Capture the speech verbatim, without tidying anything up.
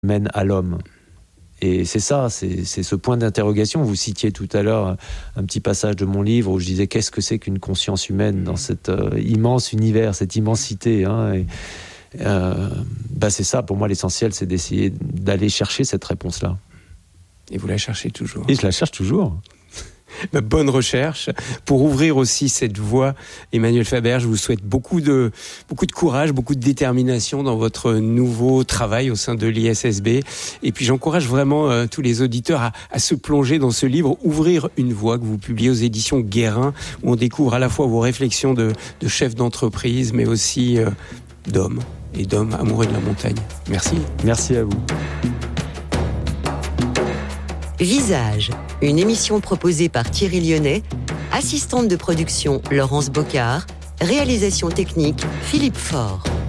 mène à l'homme. Et c'est ça, c'est, c'est ce point d'interrogation. Vous citiez tout à l'heure un petit passage de mon livre où je disais qu'est-ce que c'est qu'une conscience humaine dans cet euh, immense univers, cette immensité. Hein, et, euh, bah c'est ça, pour moi, l'essentiel, c'est d'essayer d'aller chercher cette réponse-là. Et vous la cherchez toujours. Et je la cherche toujours. Bonne recherche. Pour ouvrir aussi cette voie, Emmanuel Faber, je vous souhaite beaucoup de, beaucoup de courage, beaucoup de détermination dans votre nouveau travail au sein de l'I S S B. Et puis j'encourage vraiment euh, tous les auditeurs à, à se plonger dans ce livre, Ouvrir une voie, que vous publiez aux éditions Guérin, où on découvre à la fois vos réflexions de, de chef d'entreprise, mais aussi euh, d'homme et d'homme amoureux de la montagne. Merci. Merci à vous. Visage, une émission proposée par Thierry Lyonnais, assistante de production Laurence Bocard, réalisation technique Philippe Faure.